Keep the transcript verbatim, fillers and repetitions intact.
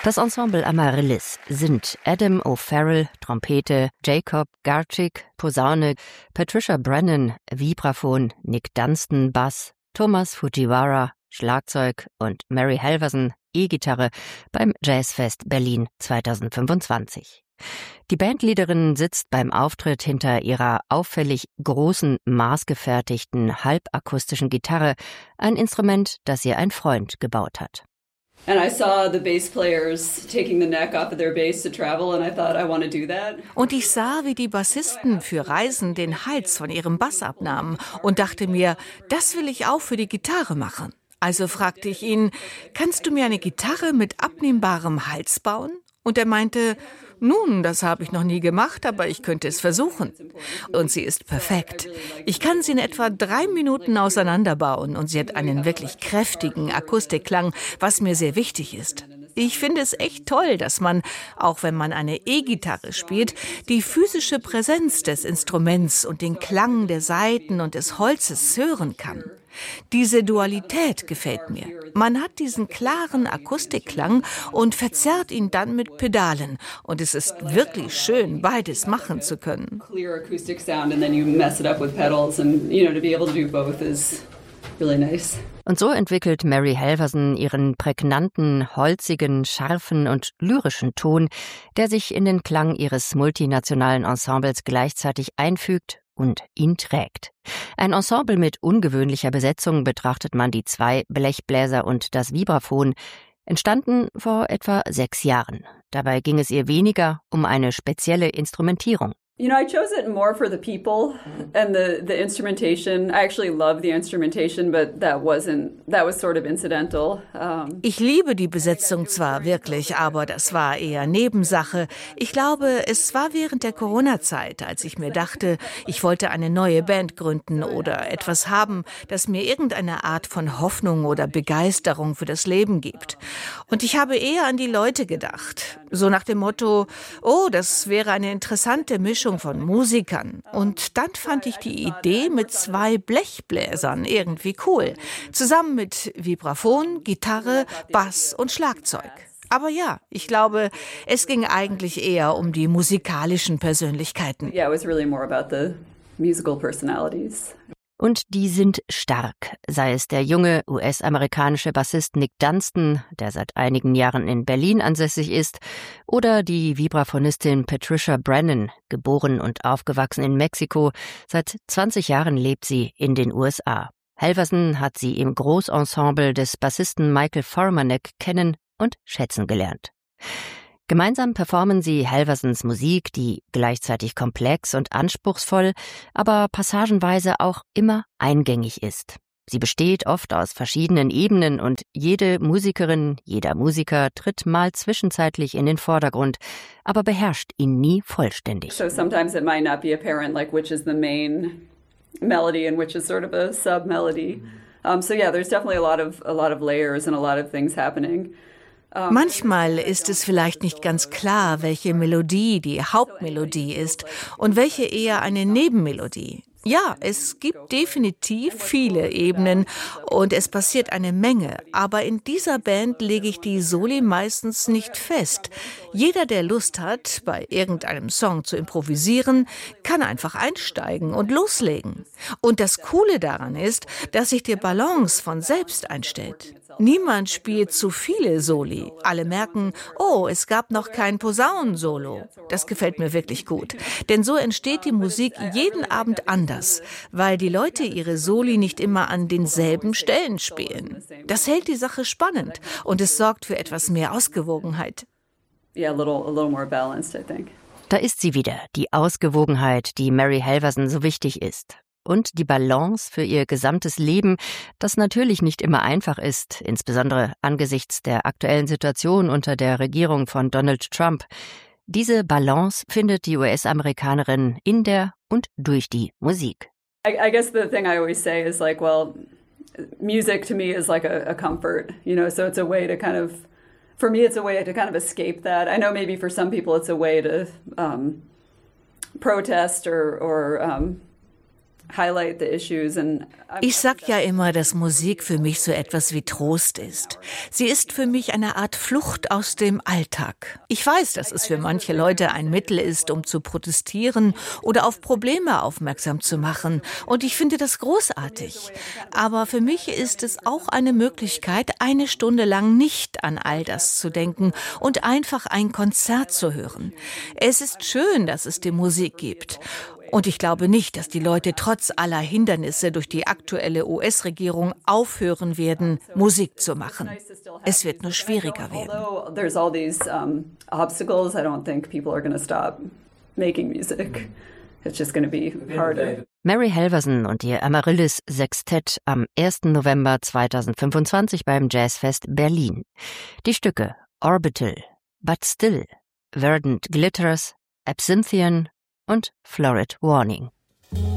Das Ensemble Amaryllis sind Adam O'Farrell, Trompete, Jacob Garchick, Posaune, Patricia Brennan, Vibraphon, Nick Dunstan, Bass, Thomas Fujiwara, Schlagzeug und Mary Halverson, E-Gitarre beim Jazzfest Berlin zweitausendfünfundzwanzig. Die Bandleaderin sitzt beim Auftritt hinter ihrer auffällig großen, maßgefertigten, halbakustischen Gitarre, ein Instrument, das ihr ein Freund gebaut hat. And I saw the bass players taking the neck off of their bass to travel, and I thought, I want to do that. Und ich sah, wie die Bassisten für Reisen den Hals von ihrem Bass abnahmen und dachte mir, das will ich auch für die Gitarre machen. Also fragte ich ihn, kannst du mir eine Gitarre mit abnehmbarem Hals bauen? Und er meinte, nun, das habe ich noch nie gemacht, aber ich könnte es versuchen. Und sie ist perfekt. Ich kann sie in etwa drei Minuten auseinanderbauen und sie hat einen wirklich kräftigen Akustikklang, was mir sehr wichtig ist. Ich finde es echt toll, dass man, auch wenn man eine E-Gitarre spielt, die physische Präsenz des Instruments und den Klang der Saiten und des Holzes hören kann. Diese Dualität gefällt mir. Man hat diesen klaren Akustikklang und verzerrt ihn dann mit Pedalen. Und es ist wirklich schön, beides machen zu können. Und so entwickelt Mary Halverson ihren prägnanten, holzigen, scharfen und lyrischen Ton, der sich in den Klang ihres multinationalen Ensembles gleichzeitig einfügt und ihn trägt. Ein Ensemble mit ungewöhnlicher Besetzung betrachtet man die zwei Blechbläser und das Vibraphon, entstanden vor etwa sechs Jahren. Dabei ging es ihr weniger um eine spezielle Instrumentierung. You know, I chose it more for the people and the, the instrumentation. I actually love the instrumentation, but that wasn't, that was sort of incidental. Um, ich liebe die Besetzung zwar wirklich, aber das war eher Nebensache. Ich glaube, es war während der Corona-Zeit, als ich mir dachte, ich wollte eine neue Band gründen oder etwas haben, das mir irgendeine Art von Hoffnung oder Begeisterung für das Leben gibt. Und ich habe eher an die Leute gedacht. So nach dem Motto, oh, das wäre eine interessante Mischung von Musikern. Und dann fand ich die Idee mit zwei Blechbläsern irgendwie cool. Zusammen mit Vibraphon, Gitarre, Bass und Schlagzeug. Aber ja, ich glaube, es ging eigentlich eher um die musikalischen Persönlichkeiten. Yeah, it was really more about the musical personalities. Und die sind stark, sei es der junge U S-amerikanische Bassist Nick Dunstan, der seit einigen Jahren in Berlin ansässig ist, oder die Vibraphonistin Patricia Brennan, geboren und aufgewachsen in Mexiko. Seit zwanzig Jahren lebt sie in den U S A. Halverson hat sie im Großensemble des Bassisten Michael Formanek kennen und schätzen gelernt. Gemeinsam performen sie Halversons Musik, die gleichzeitig komplex und anspruchsvoll, aber passagenweise auch immer eingängig ist. Sie besteht oft aus verschiedenen Ebenen und jede Musikerin, jeder Musiker tritt mal zwischenzeitlich in den Vordergrund, aber beherrscht ihn nie vollständig. So sometimes it might not be apparent, like which is the main melody and which is sort of a sub-melody. Um, so yeah, there's definitely a lot of a lot of layers and a lot of things happening. Manchmal ist es vielleicht nicht ganz klar, welche Melodie die Hauptmelodie ist und welche eher eine Nebenmelodie. Ja, es gibt definitiv viele Ebenen und es passiert eine Menge, aber in dieser Band lege ich die Soli meistens nicht fest. Jeder, der Lust hat, bei irgendeinem Song zu improvisieren, kann einfach einsteigen und loslegen. Und das Coole daran ist, dass sich die Balance von selbst einstellt. Niemand spielt zu viele Soli. Alle merken, oh, es gab noch kein Posaunensolo. Das gefällt mir wirklich gut. Denn so entsteht die Musik jeden Abend anders, weil die Leute ihre Soli nicht immer an denselben Stellen spielen. Das hält die Sache spannend und es sorgt für etwas mehr Ausgewogenheit. Yeah, a little, a little more balanced, I think. Da ist sie wieder, die Ausgewogenheit, die Mary Halverson so wichtig ist. Und die Balance für ihr gesamtes Leben, das natürlich nicht immer einfach ist, insbesondere angesichts der aktuellen Situation unter der Regierung von Donald Trump. Diese Balance findet die U S-Amerikanerin in der und durch die Musik. I, I guess the thing I always say is like, well, music to me is like a, a comfort, you know, so it's a way to kind of, for me it's a way to kind of escape that. I know maybe for some people it's a way to um, protest or, or um, highlight the issues. And ich sag ja immer, dass Musik für mich so etwas wie Trost ist. Sie ist für mich eine Art Flucht aus dem Alltag. Ich weiß, dass es für manche Leute ein Mittel ist, um zu protestieren oder auf Probleme aufmerksam zu machen. Und ich finde das großartig. Aber für mich ist es auch eine Möglichkeit, eine Stunde lang nicht an all das zu denken und einfach ein Konzert zu hören. Es ist schön, dass es die Musik gibt. Und ich glaube nicht, dass die Leute trotz aller Hindernisse durch die aktuelle U S-Regierung aufhören werden, Musik zu machen. Es wird nur schwieriger werden. Mary Halvorsen und ihr Amaryllis Sextett am ersten November zweitausendfünfundzwanzig beim Jazzfest Berlin. Die Stücke Orbital, But Still, Verdant Glitters, Absinthian und Florid Warning.